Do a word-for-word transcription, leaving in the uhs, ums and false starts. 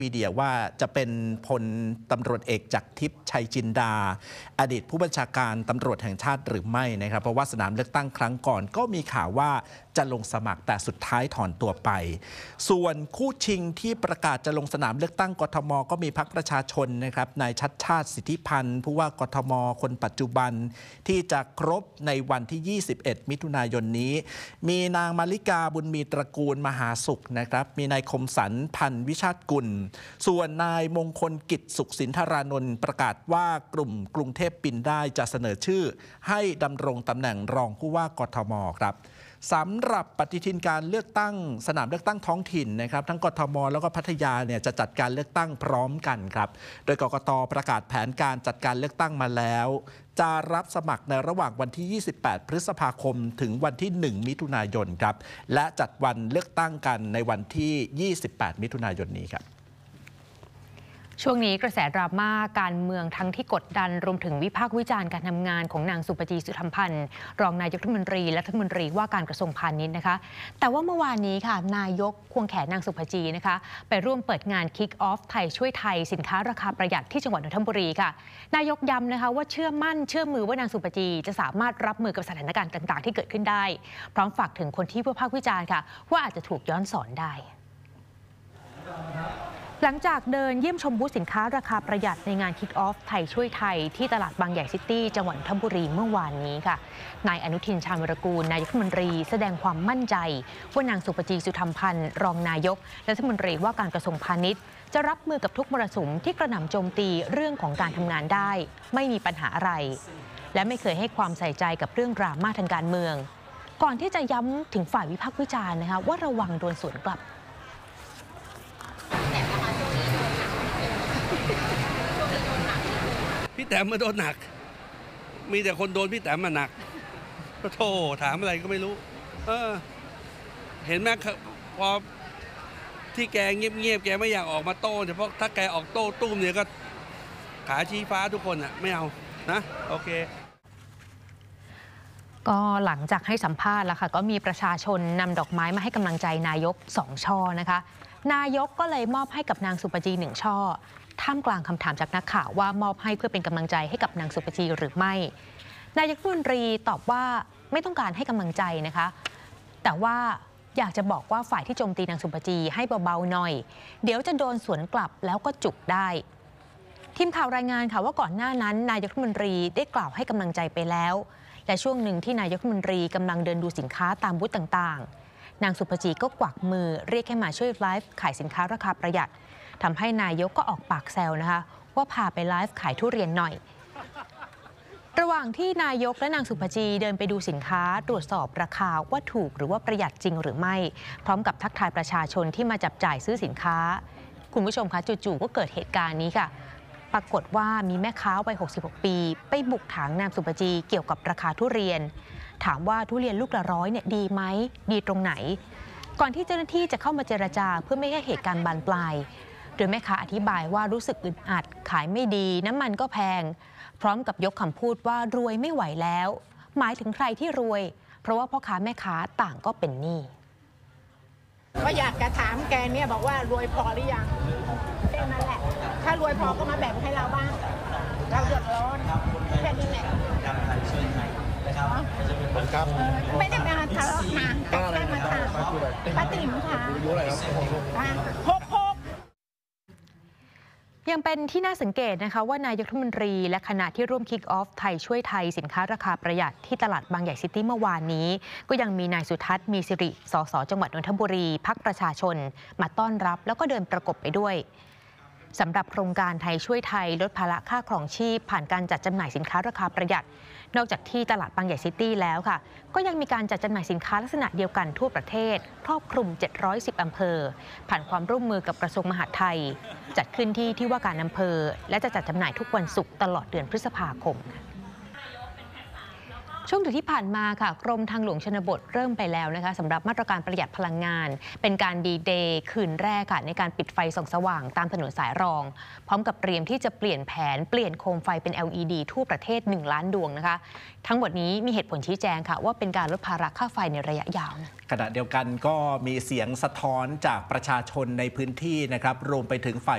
มีเดียว่าจะเป็นพลตำรวจเอกจักรทิพย์ชัยจินดาอดีตผู้บัญชาการตำรวจแห่งชาติหรือไม่นะครับเพราะว่าสนามเลือกตั้งครั้งก่อนก็มีข่าวว่าจะลงสมัครแต่สุดท้ายถอนตัวไปส่วนคู่ชิงที่ประกาศจะลงสนามเลือกตั้งกทมก็มีพรรคประชาชนนะครับนายชัชชาติสิทธิพันธ์ผู้ว่ากทมคนปัจจุบันที่จะครบในวันที่ยี่สิบเอ็ดมิถุนายนนี้มีนางมาริกาบุญมีตระกูลมหาสุขนะครับมีนายคมสันพันธ์วิชาติกุลส่วนนายมงคลกิจสุขสินธารานนท์ประกาศว่ากลุ่มกรุงเทพปินได้จะเสนอชื่อให้ดำรงตำแหน่งรองผู้ว่ากทมครับสำหรับปฏิทินการเลือกตั้งสนามเลือกตั้งท้องถิ่นนะครับทั้งกทมแล้วก็พัทยาเนี่ยจะจัดการเลือกตั้งพร้อมกันครับโดยกกต.ประกาศแผนการจัดการเลือกตั้งมาแล้วจะรับสมัครในระหว่างวันที่ยี่สิบแปดพฤษภาคมถึงวันที่หนึ่งมิถุนายนครับและจัดวันเลือกตั้งกันในวันที่ยี่สิบแปดมิถุนายนนี้ครับช่วงนี้กระแสดราม่าการเมืองทั้งที่กดดันรวมถึงวิพากษ์วิจารณ์การทำงานของนางสุปจีสุธรรมพันธ์รองนายกรัฐมนตรีและรัฐมนตรีว่าการกระทรวงพาณิชย์นะคะแต่ว่าเมื่อวานนี้ค่ะนายกควงแขนนางสุปจีนะคะไปร่วมเปิดงาน Kick Off ไทยช่วยไทยสินค้าราคาประหยัดที่จังหวัดนนทบุรีค่ะนายกย้ำนะคะว่าเชื่อมั่นเชื่อมือว่านางสุปจีจะสามารถรับมือกับสถานการณ์ต่างๆที่เกิดขึ้นได้พร้อมฝากถึงคนที่วิพากษ์วิจารณ์ค่ะว่าอาจจะถูกย้อนสอนได้หลังจากเดินเยี่ยมชมบูธสินค้าราคาประหยัดในงาน Kick Off ไทยช่วยไทยที่ตลาดบางใหญ่ซิตี้จังหวัดนนทบุรีเมื่อวานนี้ค่ะนายอนุทินชาญวิรากูลนายกรัฐมนตรีแสดงความมั่นใจว่านางสุปจีสุธรรมพันธ์รองนายกและรัฐมนตรีว่าการกระทรวงพาณิชย์จะรับมือกับทุกมรสุมที่กระหน่ำโจมตีเรื่องของการทำงานได้ไม่มีปัญหาอะไรและไม่เคยให้ความใส่ใจกับเรื่องดราม่าทางการเมืองก่อนที่จะย้ำถึงฝ่ายวิพากษ์วิจารณ์นะคะว่าระวังโดนสวนกลับพี่แต้มมาโดนหนักมีแต่คนโดนพี่แต้มมาหนักโธ่ถามอะไรก็ไม่รู้เออเห็นไหมพอที่แกเงียบๆแกไม่อยากออกมาโต้เฉพาะถ้าแกออกโต้ตุ้มเนี่ยก็ขาชี้ฟ้าทุกคนอ่ะไม่เอานะโอเคก็หลังจากให้สัมภาษณ์แล้วค่ะก็มีประชาชนนำดอกไม้มาให้กำลังใจนายกสองช่อนะคะนายกก็เลยมอบให้กับนางสุปจีหนึ่งช่อท่ามกลางคำถามจากนักข่าวว่ามอบให้เพื่อเป็นกำลังใจให้กับนางสุปจีหรือไม่นายกรัฐมนตรีตอบว่าไม่ต้องการให้กำลังใจนะคะแต่ว่าอยากจะบอกว่าฝ่ายที่โจมตีนางสุปจีให้เบาๆหน่อยเดี๋ยวจะโดนสวนกลับแล้วก็จุกได้ทีมข่าวรายงานค่ะว่าก่อนหน้านั้นนายกรัฐมนตรีได้กล่าวให้กำลังใจไปแล้วและช่วงหนึ่งที่นายกรัฐมนตรีกำลังเดินดูสินค้าตามบูธต่างๆนางสุปจีก็กวักมือเรียกให้มาช่วยไลฟ์ขายสินค้าราคาประหยัดทำให้นายกก็ออกปากแซวนะคะว่าพาไปไลฟ์ขายทุเรียนหน่อยระหว่างที่นายกและนางสุภจีเดินไปดูสินค้าตรวจสอบราคาว่าถูกหรือว่าประหยัดจริงหรือไม่พร้อมกับทักทายประชาชนที่มาจับจ่ายซื้อสินค้าคุณผู้ชมคะจู่ๆก็เกิดเหตุการณ์นี้ค่ะปรากฏว่ามีแม่ค้าวัยหกสิบหกปีไปบุกถามนางสุภจีเกี่ยวกับราคาทุเรียนถามว่าทุเรียนลูกละร้อยเนี่ยดีไหมดีตรงไหนก่อนที่เจ้าหน้าที่จะเข้ามาเจรจาเพื่อไม่ให้เหตุการณ์บานปลายโดยแม่ค้าอธิบายว่ารู้สึกอึดอัดขายไม่ดีน้ำมันก็แพงพร้อมกับยกคำพูดว่ารวยไม่ไหวแล้วหมายถึงใครที่รวยเพราะว่าพ่อค้าแม่ค้าต่างก็เป็นหนี้ก็อยากจะถามแกเนี่ยบอกว่ารวยพอหรือยังแค่นั้นแหละถ้ารวยพอก็มาแบ่งให้เราบ้างเราเดือดร้อนแค่นี้แหละครับไม่ได้มาทะเลาะนะแต่แค่มาถามป้าติ๋มค่ะหกหกยังเป็นที่น่าสังเกตนะคะว่านายกรัฐมนตรีและคณะที่ร่วม Kick Off ไทยช่วยไทยสินค้าราคาประหยัดที่ตลาดบางใหญ่ซิตี้เมื่อวานนี้ก็ยังมีนายสุทัศน์มีสิริสสจังหวัดนนทบุรีพรรคประชาชนมาต้อนรับแล้วก็เดินประกบไปด้วยสำหรับโครงการไทยช่วยไทยลดภาระค่าครองชีพผ่านการจัดจำหน่ายสินค้าราคาประหยัดนอกจากที่ตลาดบางใหญ่ซิตี้แล้วค่ะก็ยังมีการจัดจำหน่ายสินค้าลักษณะเดียวกันทั่วประเทศครอบคลุมเจ็ดร้อยสิบอำเภอผ่านความร่วมมือกับกระทรวงมหาดไทยจัดขึ้นที่ที่ว่าการอำเภอและจะจัดจำหน่ายทุกวันศุกร์ตลอดเดือนพฤษภาคมชช่วงดึกที่ผ่านมาค่ะกรมทางหลวงชนบทเริ่มไปแล้วนะคะสำหรับมาตรการประหยัดพลังงาน เป็นการดีเดย์คืนแรกค่ะในการปิดไฟส่องสว่างตามถนนสายรอง พร้อมกับเตรียมที่จะเปลี่ยนแผนเปลี่ยนโคมไฟเป็น แอล อี ดี ทั่วประเทศหนึ่งล้านดวงนะคะทั้งหมดนี้มีเหตุผลชี้แจงค่ะว่าเป็นการลดภาระค่าไฟในระยะยาวนะขณะเดียวกันก็มีเสียงสะท้อนจากประชาชนในพื้นที่นะครับรวมไปถึงฝ่าย